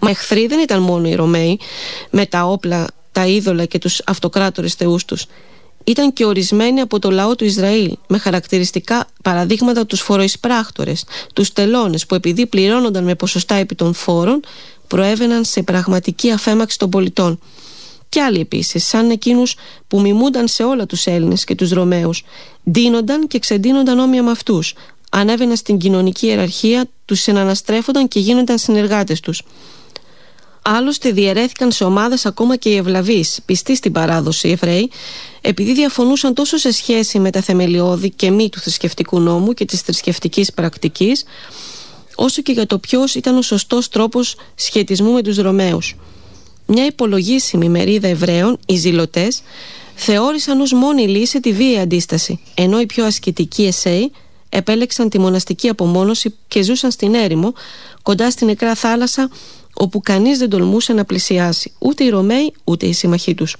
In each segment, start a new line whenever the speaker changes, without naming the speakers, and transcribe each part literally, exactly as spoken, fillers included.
Μα εχθροί δεν ήταν μόνο οι Ρωμαίοι με τα όπλα, τα είδωλα και τους αυτοκράτορες θεούς τους. Ήταν και ορισμένοι από το λαό του Ισραήλ, με χαρακτηριστικά παραδείγματα τους φοροεισπράκτορες, τους τελώνες, που επειδή πληρώνονταν με ποσοστά επί των φόρων, προέβαιναν σε πραγματική αφέμαξη των πολιτών. Και άλλοι επίσης, σαν εκείνους που μιμούνταν σε όλα τους Έλληνες και τους Ρωμαίους, ντύνονταν και ξεντύνονταν όμοια με αυτούς, ανέβαιναν στην κοινωνική ιεραρχία, τους συναναστρέφονταν και γίνονταν συνεργάτες τους. Άλλωστε διαιρέθηκαν σε ομάδες ακόμα και οι ευλαβείς, πιστοί στην παράδοση Εβραίοι, επειδή διαφωνούσαν τόσο σε σχέση με τα θεμελιώδη και μη του θρησκευτικού νόμου και της θρησκευτικής πρακτικής, όσο και για το ποιος ήταν ο σωστός τρόπος σχετισμού με τους Ρωμαίους. Μια υπολογίσιμη μερίδα Εβραίων, οι ζηλωτές, θεώρησαν ως μόνη λύση τη βίαιη αντίσταση, ενώ οι πιο ασκητικοί Εσέοι επέλεξαν τη μοναστική απομόνωση και ζούσαν στην έρημο, κοντά στην νεκρά θάλασσα, όπου κανείς δεν τολμούσε να πλησιάσει, ούτε οι Ρωμαίοι ούτε οι σύμμαχοί τους.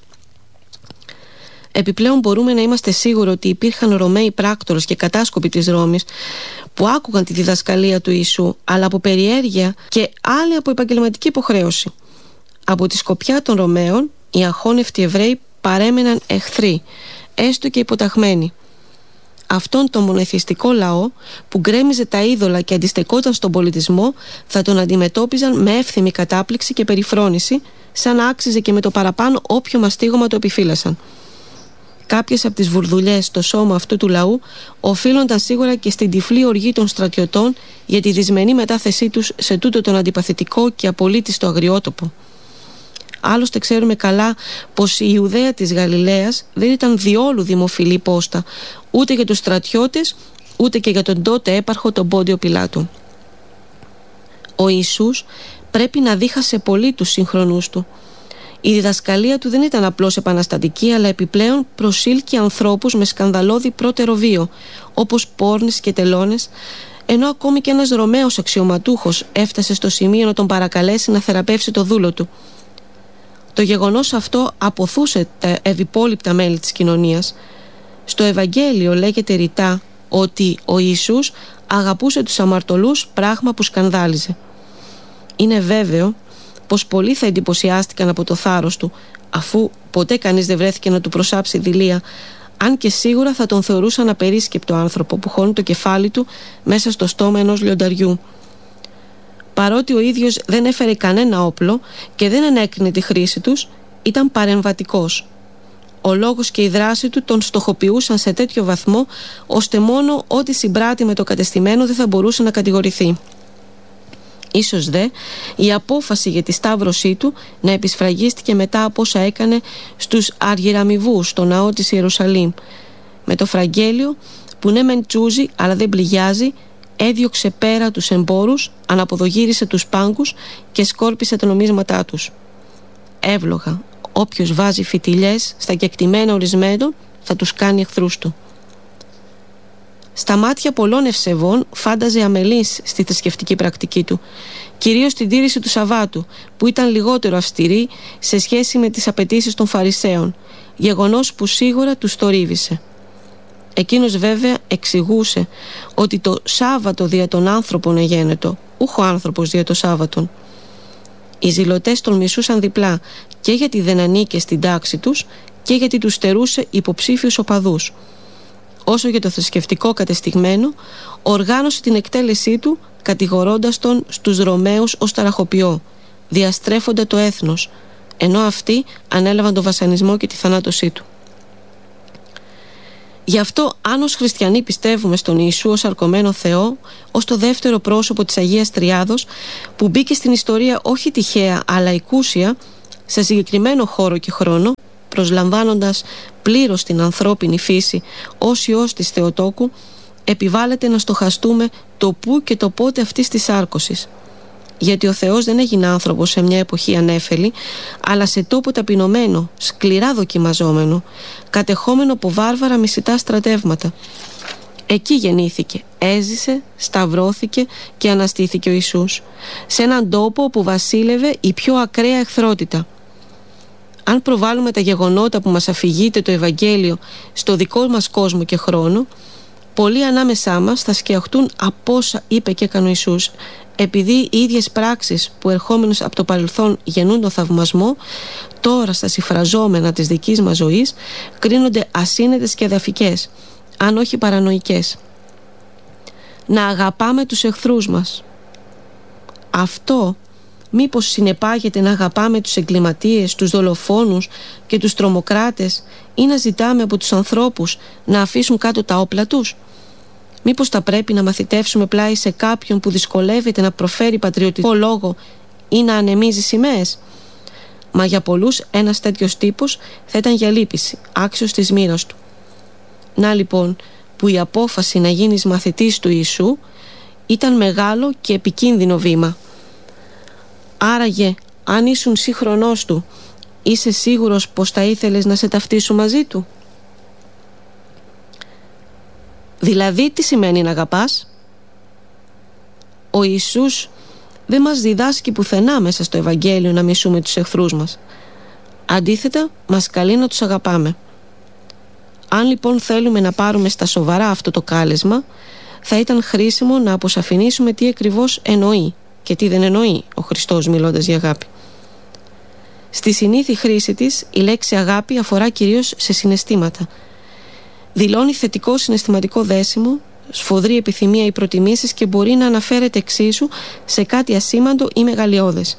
Επιπλέον μπορούμε να είμαστε σίγουροι ότι υπήρχαν Ρωμαίοι πράκτορες και κατάσκοποι της Ρώμης που άκουγαν τη διδασκαλία του Ιησού, αλλά από περιέργεια και άλλοι από επαγγελματική υποχρέωση. Από τη σκοπιά των Ρωμαίων, οι αχώνευτοι Εβραίοι παρέμεναν εχθροί, έστω και υποταγμένοι. Αυτόν τον μονοθεϊστικό λαό που γκρέμιζε τα είδωλα και αντιστεκόταν στον πολιτισμό, θα τον αντιμετώπιζαν με εύθυμη κατάπληξη και περιφρόνηση, σαν να άξιζε και με το παραπάνω όποιο μαστίγωμα το επιφύλασαν. Κάποιες από τις βουρδουλιές στο σώμα αυτού του λαού οφείλονταν σίγουρα και στην τυφλή οργή των στρατιωτών για τη δυσμενή μετάθεσή τους σε τούτο τον αντιπαθητικό και απολύτιστο αγριότοπο. Άλλωστε ξέρουμε καλά πως η Ιουδαία της Γαλιλαίας δεν ήταν διόλου δημοφιλή πόστα, ούτε για τους στρατιώτες ούτε και για τον τότε έπαρχο τον Πόντιο Πιλάτου. Ο Ιησούς πρέπει να δίχασε πολύ τους συγχρονούς του. Η διδασκαλία του δεν ήταν απλώς επαναστατική, αλλά επιπλέον προσήλκει ανθρώπους με σκανδαλώδη πρώτερο βίο, όπως πόρνες και τελώνες, ενώ ακόμη και ένας Ρωμαίος αξιωματούχος έφτασε στο σημείο να τον παρακαλέσει να θεραπεύσει το δούλο του. Το γεγονός αυτό αποθούσε τα ευυπόλοιπτα μέλη της κοινωνίας. Στο Ευαγγέλιο λέγεται ρητά ότι ο Ιησούς αγαπούσε τους αμαρτωλούς, πράγμα που σκανδάλιζε. Είναι βέβαιο πως πολλοί θα εντυπωσιάστηκαν από το θάρρος του, αφού ποτέ κανείς δεν βρέθηκε να του προσάψει δειλία, αν και σίγουρα θα τον θεωρούσαν απερίσκεπτο άνθρωπο που χώνει το κεφάλι του μέσα στο στόμα ενός λιονταριού. Παρότι ο ίδιος δεν έφερε κανένα όπλο και δεν ενέκρινε τη χρήση τους, ήταν παρεμβατικός. Ο λόγος και η δράση του τον στοχοποιούσαν σε τέτοιο βαθμό, ώστε μόνο ό,τι συμπράττει με το κατεστημένο δεν θα μπορούσε να κατηγορηθεί. Ίσως δε η απόφαση για τη σταύρωσή του να επισφραγίστηκε μετά από όσα έκανε στους Αργυραμιβούς στο ναό της Ιερουσαλήμ. Με το φραγγέλιο που ναι μεν τσούζει αλλά δεν πληγιάζει, έδιωξε πέρα τους εμπόρους, αναποδογύρισε τους πάγκους και σκόρπισε τα νομίσματά τους. Εύλογα, όποιος βάζει φιτιλιές στα κεκτημένα ορισμένων θα τους κάνει εχθρούς του. Στα μάτια πολλών ευσεβών φάνταζε αμελής στη θρησκευτική πρακτική του, κυρίως στην τήρηση του Σαββάτου, που ήταν λιγότερο αυστηρή σε σχέση με τις απαιτήσεις των Φαρισαίων, γεγονός που σίγουρα τους θορύβησε. Εκείνος βέβαια εξηγούσε ότι το Σάββατο δια των άνθρωπων εγένετο, ούχο άνθρωπος δια το Σάββατον. Οι ζηλωτές τον μισούσαν διπλά, και γιατί δεν ανήκε στην τάξη τους και γιατί τους στερούσε υποψήφιους οπαδούς. Όσο για το θρησκευτικό κατεστηγμένο, οργάνωσε την εκτέλεσή του κατηγορώντας τον στους Ρωμαίους ως ταραχοποιό, διαστρέφοντα το έθνος, ενώ αυτοί ανέλαβαν τον βασανισμό και τη θανάτωσή του. Γι' αυτό, αν ως χριστιανοί πιστεύουμε στον Ιησού ως αρκωμένο Θεό, ως το δεύτερο πρόσωπο της Αγίας Τριάδος, που μπήκε στην ιστορία όχι τυχαία αλλά οικούσια, σε συγκεκριμένο χώρο και χρόνο, προσλαμβάνοντας πλήρως την ανθρώπινη φύση ως Υιός της Θεοτόκου, επιβάλλεται να στοχαστούμε το πού και το πότε αυτής της άρκωσης. Γιατί ο Θεός δεν έγινε άνθρωπος σε μια εποχή ανέφελη, αλλά σε τόπο ταπεινωμένο, σκληρά δοκιμαζόμενο, κατεχόμενο από βάρβαρα μισητά στρατεύματα. Εκεί γεννήθηκε, έζησε, σταυρώθηκε και αναστήθηκε ο Ιησούς, σε έναν τόπο όπου βασίλευε η πιο ακραία εχθρότητα. Αν προβάλλουμε τα γεγονότα που μας αφηγείται το Ευαγγέλιο στο δικό μας κόσμο και χρόνο, πολλοί ανάμεσά μας θα σκιαχτούν από όσα είπε και έκανε ο Ιησούς, επειδή οι ίδιες πράξεις που ερχόμενος από το παρελθόν γεννούν τον θαυμασμό, τώρα στα συμφραζόμενα της δικής μας ζωής κρίνονται ασύνετες και εδαφικές, αν όχι παρανοϊκές. Να αγαπάμε τους εχθρούς μας. Αυτό μήπως συνεπάγεται να αγαπάμε τους εγκληματίες, τους δολοφόνους και τους τρομοκράτες, ή να ζητάμε από τους ανθρώπους να αφήσουν κάτω τα όπλα τους? Μήπως θα πρέπει να μαθητεύσουμε πλάι σε κάποιον που δυσκολεύεται να προφέρει πατριωτικό λόγο ή να ανεμίζει σημαίες? Μα για πολλούς ένας τέτοιος τύπος θα ήταν για λύπηση, άξιος της μοίρας του. Να λοιπόν που η απόφαση να γίνεις μαθητής του Ιησού ήταν μεγάλο και επικίνδυνο βήμα. Άραγε, αν ήσουν σύγχρονός του, είσαι σίγουρος πως θα ήθελες να σε ταυτίσουν μαζί του? Δηλαδή τι σημαίνει να αγαπάς? Ο Ιησούς δεν μας διδάσκει πουθενά μέσα στο Ευαγγέλιο να μισούμε τους εχθρούς μας. Αντίθετα, μας καλεί να τους αγαπάμε. Αν λοιπόν θέλουμε να πάρουμε στα σοβαρά αυτό το κάλεσμα, θα ήταν χρήσιμο να αποσαφηνίσουμε τι ακριβώς εννοεί και τι δεν εννοεί ο Χριστός μιλώντας για αγάπη. Στη συνήθη χρήση της, η λέξη αγάπη αφορά κυρίως σε συναισθήματα. Δηλώνει θετικό συναισθηματικό δέσιμο, σφοδρή επιθυμία ή προτιμήσεις και μπορεί να αναφέρεται εξίσου σε κάτι ασήμαντο ή μεγαλειώδες.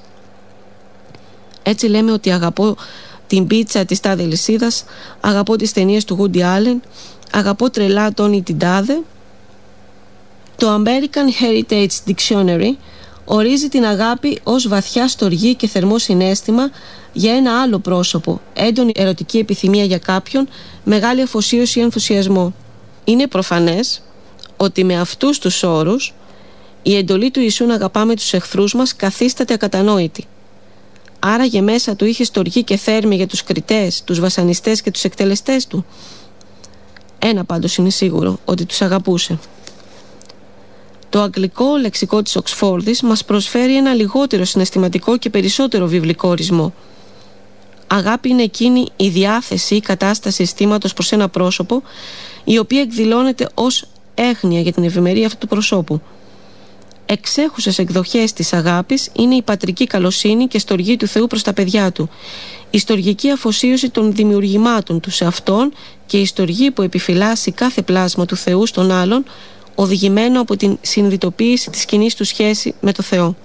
Έτσι λέμε ότι αγαπώ την πίτσα της τάδε λυσίδας, αγαπώ τις ταινίες του Woody Allen, αγαπώ τρελά τον ή την τάδε. Το American Heritage Dictionary ορίζει την αγάπη ως βαθιά στοργή και θερμό συναίσθημα για ένα άλλο πρόσωπο, έντονη ερωτική επιθυμία για κάποιον, μεγάλη αφοσίωση ή ενθουσιασμό. Είναι προφανές ότι με αυτούς τους όρους η εντολή του Ιησού να αγαπάμε τους εχθρούς μας καθίσταται ακατανόητη. Άραγε μέσα του είχε στοργή και θέρμη για τους κριτές, τους βασανιστές και τους εκτελεστές του? Ένα πάντως είναι σίγουρο, ότι τους αγαπούσε. Το αγγλικό λεξικό της Οξφόρδης μας προσφέρει ένα λιγότερο συναισθηματικό και περισσότερο βιβλικό ορισμό. Αγάπη είναι εκείνη η διάθεση ή κατάσταση αισθήματος προς ένα πρόσωπο, η οποία εκδηλώνεται ως έγνοια για την ευημερία αυτού του προσώπου. Εξέχουσες εκδοχές της αγάπης είναι η πατρική καλοσύνη και στοργή του Θεού προς τα παιδιά του, η στοργική αφοσίωση των δημιουργημάτων του σε Αυτόν και η στοργή που επιφυλάσσει κάθε πλάσμα του Θεού στον άλλον, οδηγημένο από την συνειδητοποίηση της κοινής του σχέση με το Θεό.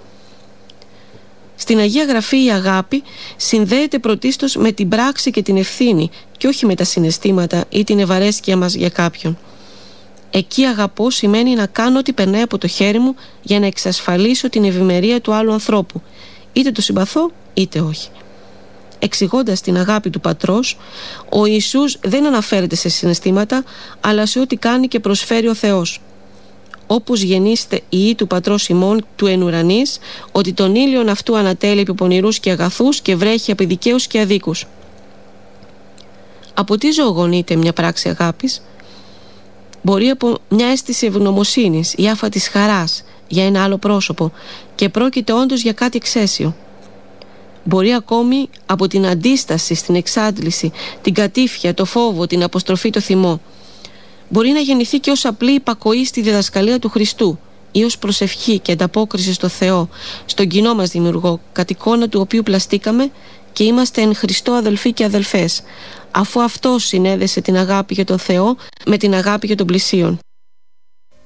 Στην Αγία Γραφή η αγάπη συνδέεται πρωτίστως με την πράξη και την ευθύνη και όχι με τα συναισθήματα ή την ευαρέσκεια μας για κάποιον. Εκεί αγαπώ σημαίνει να κάνω ό,τι περνάει από το χέρι μου για να εξασφαλίσω την ευημερία του άλλου ανθρώπου, είτε το συμπαθώ είτε όχι. Εξηγώντας την αγάπη του Πατρός, ο Ιησούς δεν αναφέρεται σε συναισθήματα, αλλά σε ό,τι κάνει και προσφέρει ο Θεός. Όπως γεννήστε η ή του Πατρός ημών του εν ουρανής, ότι τον ήλιον αυτού ανατέλει επί πονηρούς και αγαθούς και βρέχει επί δικαίους και αδίκους. Από τι ζωογονείται μια πράξη αγάπης? Μπορεί από μια αίσθηση ευγνωμοσύνης ή άφατης χαράς για ένα άλλο πρόσωπο και πρόκειται όντως για κάτι εξαίσιο. Μπορεί ακόμη από την αντίσταση στην εξάντληση, την κατήφια, το φόβο, την αποστροφή, το θυμό. Μπορεί να γεννηθεί και ως απλή υπακοή στη διδασκαλία του Χριστού ή ως προσευχή και ανταπόκριση στο Θεό, στον κοινό μας δημιουργό, κατ' εικόνα του οποίου πλαστήκαμε και είμαστε εν Χριστώ αδελφοί και αδελφές, αφού αυτός συνέδεσε την αγάπη για τον Θεό με την αγάπη για τον πλησίον.